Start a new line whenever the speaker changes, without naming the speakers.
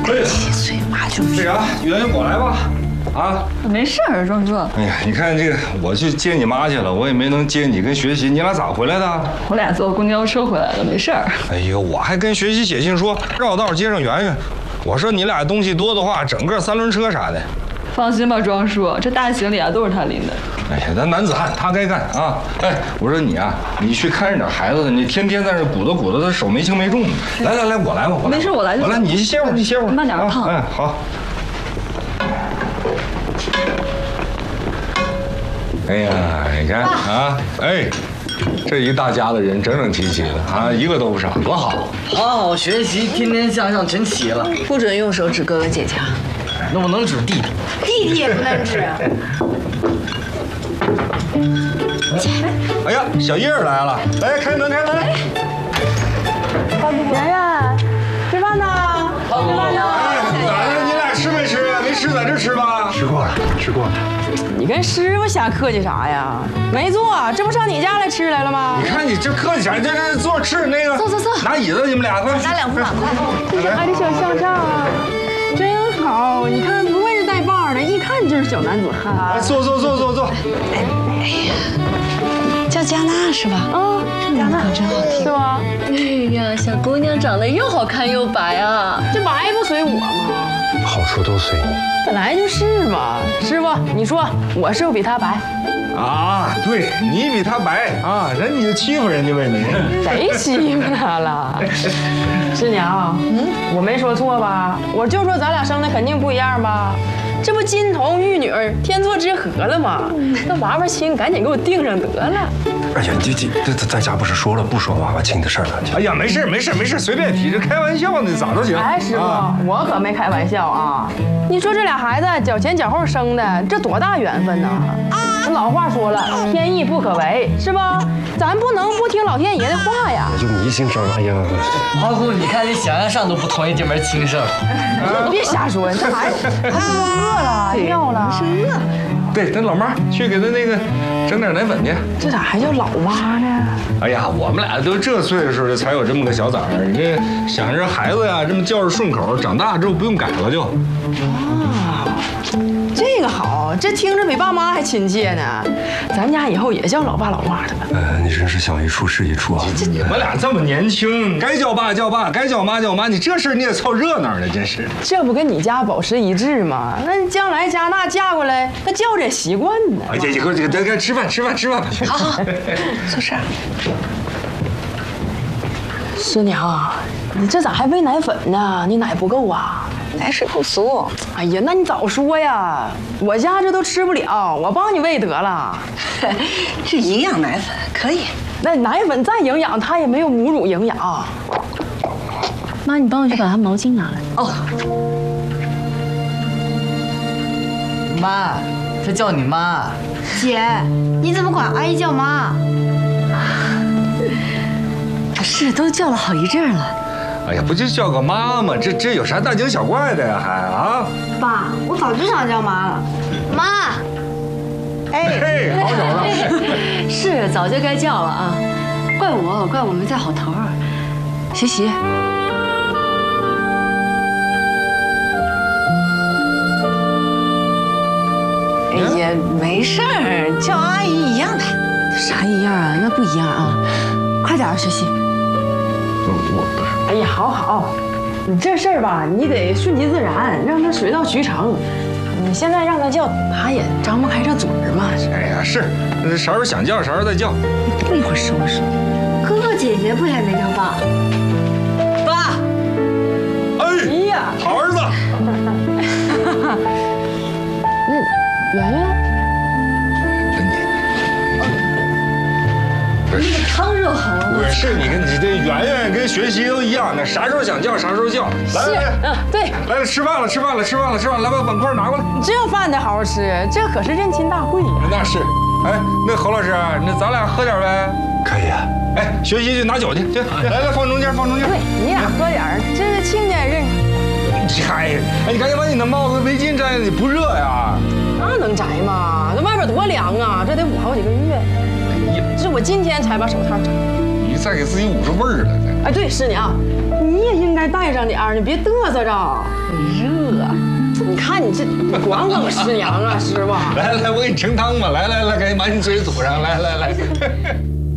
7岁妈就
这啥？圆圆过来吧。啊，
没事儿，庄叔。
哎呀，你看这个，我去接你妈去了，我也没能接你跟学习，你俩咋回来的？
我俩坐公交车回来的，没事儿。
哎呦，我还跟学习写信说绕道接上圆圆，我说你俩东西多的话，整个3轮车啥的。
放心吧，庄叔，这大行李啊都是他拎的。
哎呀，咱男子汉，他该干啊！哎，我说你啊，你去看着点孩子，你天天在这鼓捣，他手没轻没重的。来，我来吧，我来。
没事，我来就行。
我来，你歇会儿，你歇会儿。
慢点，胖。
哎，好。哎呀，你看啊，哎，这一大家的人整整齐齐的啊，一个都不少，多好！
好好学习，天天向上，真齐了。
不准用手指哥哥姐姐，
那我能指弟弟，
弟弟也不能指。
哎呀，小叶儿来了，来开门。
圆圆，吃饭呢？吃饭呢？
咋的？你俩吃没吃啊？没吃，在这吃吧。
吃过了。
你跟师傅瞎客气啥呀？没做，这不上你家来吃来了吗？
你看你这客气啥？这坐吃那个。
坐。
拿椅子，你们俩快。
拿2副碗筷。
这还得小向上啊，真好。你看，不会是带把的，一看就是小男子汉。
坐。
哎呀，叫加纳是吧？
啊，
这名字可真好听，
是吧？
哎呀，小姑娘长得又好看又白啊！
这白不随我吗？
好处都随你。
本来就是嘛。师傅，你说我是不是比他白？
啊，对你比他白啊，人你就欺负人家呗你。
谁欺负他了？师娘，我没说错吧？我就说咱俩生的肯定不一样吧？这不金童玉女天作之合了吗？那娃娃亲赶紧给我定上得了。
哎呀，这在家不是说了不说娃娃亲的事儿了？
哎呀，没事，随便提，这开玩笑呢，咋都行。
哎，师傅，我可没开玩笑啊！你说这俩孩子脚前脚后生的，这多大缘分呢？那老话说了，天意不可违，是吧？咱不能不听老天爷的话呀。
就迷信上了。哎呀，
花姑，你看你想象上都不同意这门亲生。
你别瞎说，这孩子他是不是饿了、尿了？是饿了。
对，那老妈去给他那个整点奶粉去。
这咋还叫老妈呢？
哎呀，我们俩都这岁数了，才有这么个小崽儿。你这想着孩子呀，这么叫着顺口，长大之后不用改了就。
啊，这个好，这听着比爸妈还亲切呢。咱家以后也叫老爸老妈的吧。
你真是想一处是一处啊！
你们俩这么年轻，该叫爸叫爸，该叫妈叫妈，你这事儿你也凑热闹呢，真是。
这不跟你家保持一致吗？那将来加纳嫁过来，那叫着也习惯呢。
哎呀，该吃饭吧。
好，坐这儿。
师娘，你这咋还喂奶粉呢？你奶不够啊？
奶水不足。
哎呀，那你早说呀！我家这都吃不了，我帮你喂得了。
是营养奶粉，可以。
那奶粉再营养，它也没有母乳营养。
妈，你帮我去把他毛巾拿来。
哦，
妈，这叫你妈。
姐，你怎么管阿姨叫妈？
是都叫了好一阵了。
哎呀，不就叫个妈吗？这有啥大惊小怪的呀？还啊？
爸，我早就想叫妈了。妈，
嘿，好小子。
是，早就该叫了啊！怪我没在好头儿。学习。
哎呀，没事儿，叫阿姨一样的。
啥一样啊？那不一样啊！快点学习。
我不是。
哎呀，好，你这事儿吧，你得顺其自然，让他水到渠成。你现在让他叫，他也张不开这嘴儿嘛。
哎呀，是，啥时候想叫啥时候再叫。
你不一会儿收拾。
哥哥姐姐不也没叫爸？
爸，
哎
呀，
好儿子。
圆圆。
不是
汤热好了。
不是你这圆圆跟学习都一样的，啥时候想叫啥时候叫。来，
对，
来吃饭了，来把碗筷拿过来。
这饭得好好吃，这可是认亲大会呀。
那是，哎，那侯老师，那咱俩喝点呗。
可以啊。
哎，学习去拿酒去，来放中间。
对，你俩喝点儿，这是亲家认。
哎，你赶紧把你的帽子、围巾摘了，你不热呀？
那能摘吗？那外边多凉啊，这得捂好几个月。这我今天才把手套摘。
你再给自己捂出味儿来。
哎，对，师娘，你也应该带上点儿，你别嘚瑟着。热，你看你这管我师娘啊，师傅。
来，我给你盛汤吧。来，赶紧满水煮上。来。